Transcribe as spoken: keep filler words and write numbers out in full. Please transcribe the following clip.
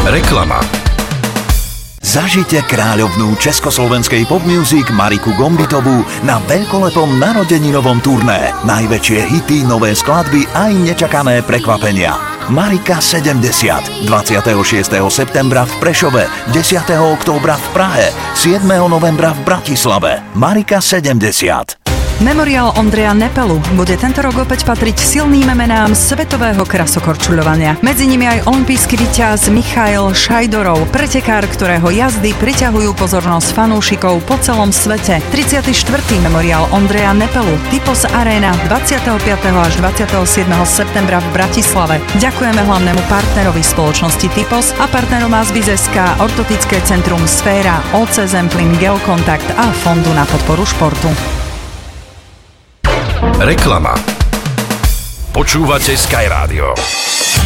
Reklama. Zažite kráľovnú československej popmusic Mariku Gombitovú na veľkolepom narodeninovom turné. Najväčšie hity, nové skladby aj nečakané prekvapenia. Marika sedemdesiat. dvadsiateho šiesteho septembra v Prešove, desiateho októbra v Prahe, siedmeho novembra v Bratislave. Marika sedemdesiat. Memoriál Ondreja Nepelu bude tento rok opäť patriť silným menám svetového krasokorčuľovania. Medzi nimi aj olympijský víťaz Michail Šajdorov, pretekár, ktorého jazdy priťahujú pozornosť fanúšikov po celom svete. tridsiaty štvrtý memoriál Ondreja Nepelu, Typos Arena, dvadsiateho piateho až dvadsiateho siedmeho septembra v Bratislave. Ďakujeme hlavnému partnerovi spoločnosti Typos a partnerom Asbis es ká, Ortotické centrum Sféra, ó cé Zemplín, Geokontakt a Fondu na podporu športu. Reklama. Počúvate Sky Rádio.